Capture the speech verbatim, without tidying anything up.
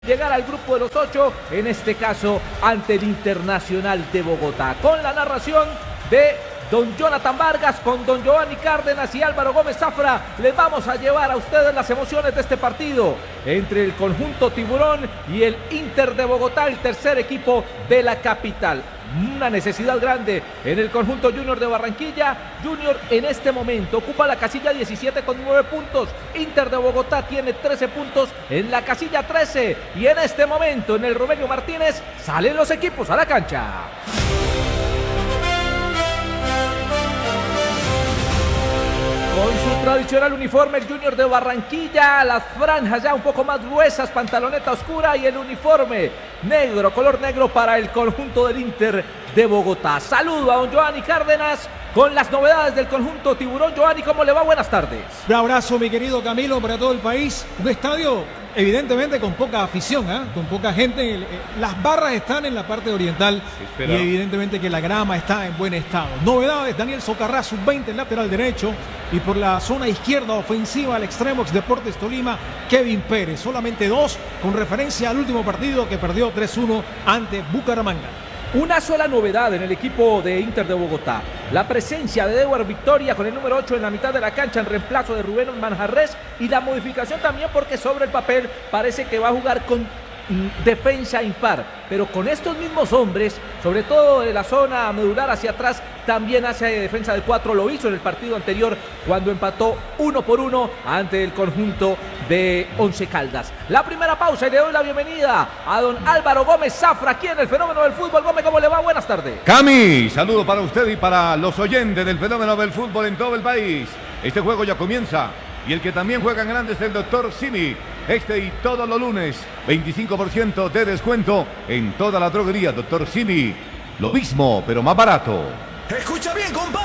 llegar al grupo de los ocho, en este caso ante el Internacional de Bogotá. Con la narración de don Jonathan Vargas, con don Giovanni Cárdenas y Álvaro Gómez Zafra, les vamos a llevar a ustedes las emociones de este partido entre el conjunto Tiburón y el Inter de Bogotá, el tercer equipo de la capital. Una necesidad grande en el conjunto Junior de Barranquilla. Junior en este momento ocupa la casilla diecisiete con nueve puntos. Inter de Bogotá tiene trece puntos en la casilla trece. Y en este momento en el Romelio Martínez salen los equipos a la cancha. Con su tradicional uniforme, el Junior de Barranquilla, las franjas ya un poco más gruesas, pantaloneta oscura y el uniforme negro, color negro para el conjunto del Inter de Bogotá. Saludo a don Giovanni Cárdenas con las novedades del conjunto Tiburón. Giovanni, ¿cómo le va? Buenas tardes. Un abrazo, mi querido Camilo, para todo el país. Un estadio evidentemente con poca afición, ¿eh? con poca gente. Las barras están en la parte oriental y evidentemente que la grama está en buen estado. Novedades: Daniel Socarrá, sub veinte, lateral derecho, y por la zona izquierda ofensiva al extremo ex Deportes Tolima, Kevin Pérez. Solamente dos, con referencia al último partido que perdió tres uno ante Bucaramanga. Una sola novedad en el equipo de Inter de Bogotá: la presencia de Dewar Victoria con el número ocho en la mitad de la cancha en reemplazo de Rubén Manjarrés, y la modificación también porque sobre el papel parece que va a jugar con mm, defensa impar, pero con estos mismos hombres, sobre todo de la zona medular hacia atrás, también hace defensa de cuatro. Lo hizo en el partido anterior cuando empató uno por uno ante el conjunto de Once Caldas. La primera pausa y le doy la bienvenida a don Álvaro Gómez Zafra, aquí en el Fenómeno del Fútbol. Gómez, ¿cómo le va? Buenas tardes. Cami, saludo para usted y para los oyentes del Fenómeno del Fútbol en todo el país. Este juego ya comienza y el que también juega en grande es el doctor Simi. Este y todos los lunes, veinticinco por ciento de descuento en toda la droguería. doctor Simi, lo mismo, pero más barato. Escucha bien, compadre.